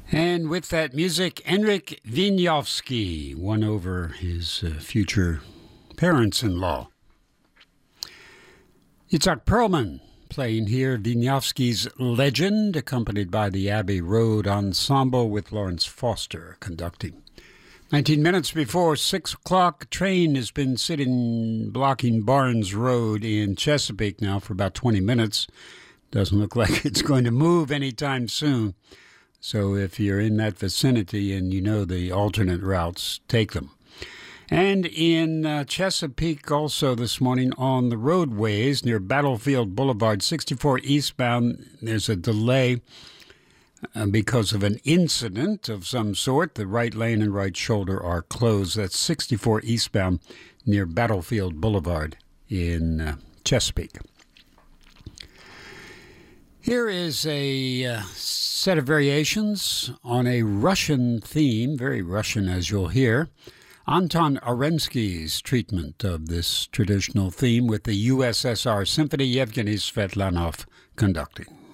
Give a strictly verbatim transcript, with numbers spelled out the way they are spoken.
And with that music, Henryk Wieniawski won over his uh, future parents-in-law. Itzhak Perlman playing here Wieniawski's Legend, accompanied by the Abbey Road Ensemble with Lawrence Foster conducting. nineteen minutes before six o'clock, a train has been sitting blocking Barnes Road in Chesapeake now for about twenty minutes. Doesn't look like it's going to move anytime soon. So if you're in that vicinity and you know the alternate routes, take them. And in uh, Chesapeake also this morning on the roadways near Battlefield Boulevard, sixty-four eastbound, there's a delay uh, because of an incident of some sort. The right lane and right shoulder are closed. That's sixty-four eastbound near Battlefield Boulevard in uh, Chesapeake. Here is a uh, set of variations on a Russian theme, very Russian as you'll hear. Anton Arensky's treatment of this traditional theme with the U S S R Symphony, Yevgeny Svetlanov conducting.